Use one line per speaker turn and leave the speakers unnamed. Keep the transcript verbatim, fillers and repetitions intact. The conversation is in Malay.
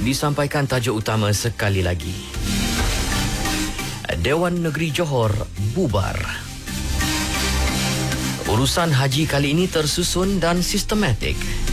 Disampaikan tajuk utama sekali lagi. Dewan Negeri Johor bubar. Urusan haji kali ini tersusun dan sistematik.